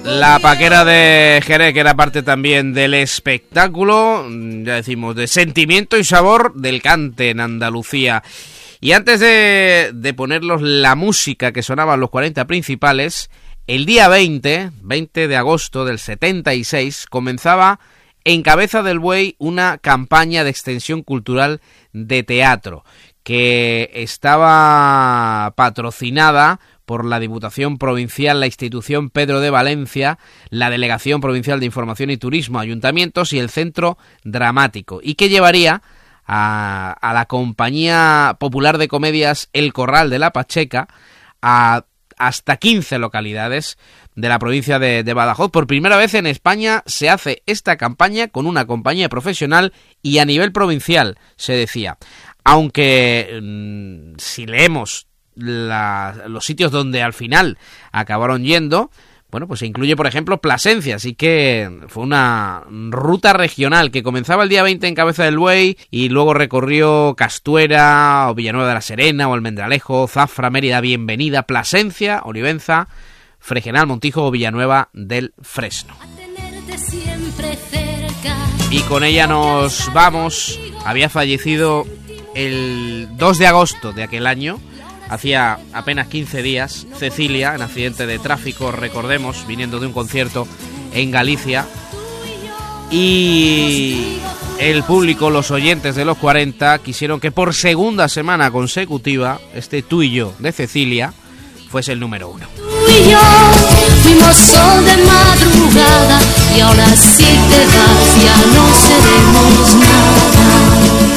La paquera de Jerez, que era parte también del espectáculo, ya decimos, de sentimiento y sabor del cante en Andalucía. Y antes de ponerlos la música que sonaba en los 40 principales, el día 20 de agosto del 76, comenzaba en Cabeza del Buey una campaña de extensión cultural de teatro que estaba patrocinada por la Diputación Provincial, la Institución Pedro de Valencia, la Delegación Provincial de Información y Turismo, Ayuntamientos y el Centro Dramático, y que llevaría a la Compañía Popular de Comedias El Corral de la Pacheca a hasta 15 localidades de la provincia de Badajoz. Por primera vez en España se hace esta campaña con una compañía profesional y a nivel provincial, se decía. Aunque si leemos los sitios donde al final acabaron yendo, bueno, pues se incluye, por ejemplo, Plasencia, así que fue una ruta regional que comenzaba el día 20 en Cabeza del Buey y luego recorrió Castuera, o Villanueva de la Serena, o Almendralejo, Zafra, Mérida, Bienvenida, Plasencia, Olivenza, Fregenal, Montijo o Villanueva del Fresno. Y con ella nos vamos. Había fallecido el 2 de agosto de aquel año, hacía apenas 15 días, Cecilia, en accidente de tráfico, recordemos, viniendo de un concierto en Galicia. Y el público, los oyentes de los 40, quisieron que por segunda semana consecutiva este Tú y Yo de Cecilia fuese el número 1. Tú y yo fuimos sol de madrugada y ahora si te vas ya no seremos nada.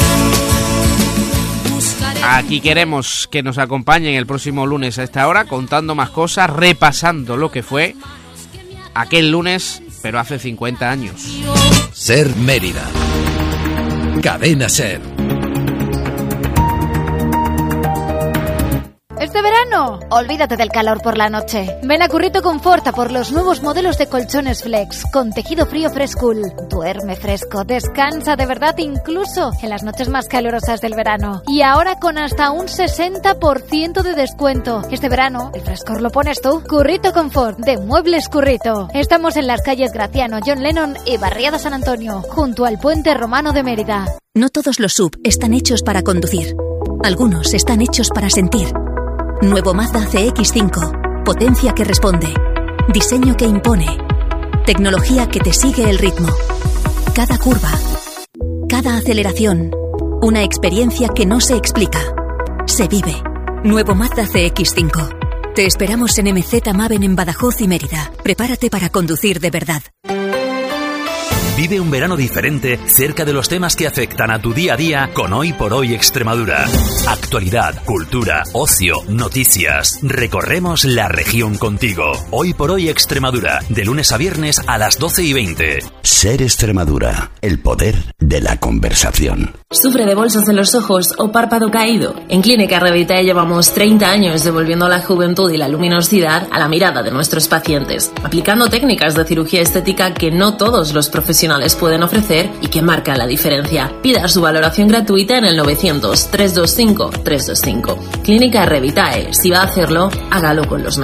Aquí queremos que nos acompañen el próximo lunes a esta hora, contando más cosas, repasando lo que fue aquel lunes, pero hace 50 años. Ser Mérida. Cadena Ser. Este verano, olvídate del calor por la noche. Ven a Currito Confort a por los nuevos modelos de colchones Flex con tejido frío Frescool. Duerme fresco, descansa de verdad incluso en las noches más calurosas del verano. Y ahora con hasta un 60% de descuento. Este verano, el frescor lo pones tú. Currito Confort, de Muebles Currito. Estamos en las calles Graciano, John Lennon y Barriada San Antonio, junto al Puente Romano de Mérida. No todos los SUV están hechos para conducir. Algunos están hechos para sentir. Nuevo Mazda CX-5. Potencia que responde. Diseño que impone. Tecnología que te sigue el ritmo. Cada curva. Cada aceleración. Una experiencia que no se explica. Se vive. Nuevo Mazda CX-5. Te esperamos en MZ Maven en Badajoz y Mérida. Prepárate para conducir de verdad. Vive un verano diferente cerca de los temas que afectan a tu día a día con Hoy por Hoy Extremadura. Actualidad, cultura, ocio, noticias. Recorremos la región contigo. Hoy por Hoy Extremadura, de lunes a viernes a las 12:20. Ser Extremadura, el poder de la conversación. ¿Sufre de bolsas en los ojos o párpado caído? En Clínica Revitae llevamos 30 años devolviendo la juventud y la luminosidad a la mirada de nuestros pacientes, aplicando técnicas de cirugía estética que no todos los profesionales pueden ofrecer y que marcan la diferencia. Pida su valoración gratuita en el 900 325 325. Clínica Revitae. Si va a hacerlo, hágalo con los